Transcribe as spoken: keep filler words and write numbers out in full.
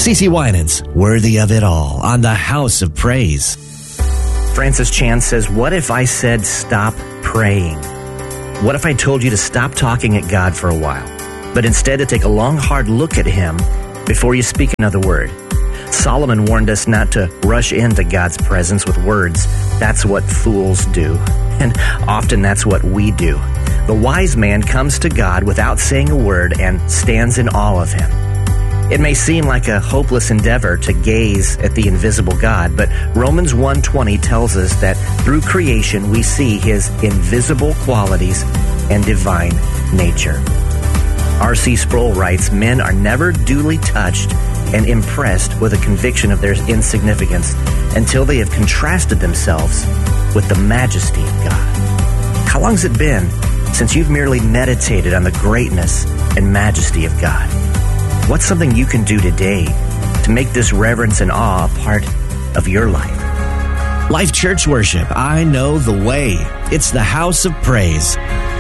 CeCe Winans, Worthy of It All, on the House of Praise. Francis Chan says, what if I said stop praying? What if I told you to stop talking at God for a while, but instead to take a long, hard look at Him before you speak another word? Solomon warned us not to rush into God's presence with words. That's what fools do. And often that's what we do. The wise man comes to God without saying a word and stands in awe of Him. It may seem like a hopeless endeavor to gaze at the invisible God, but Romans one twenty tells us that through creation we see His invisible qualities and divine nature. R C Sproul writes, men are never duly touched and impressed with a conviction of their insignificance until they have contrasted themselves with the majesty of God. How long has it been since you've merely meditated on the greatness and majesty of God? What's something you can do today to make this reverence and awe a part of your life? Life Church Worship, I know the way. It's the House of Praise.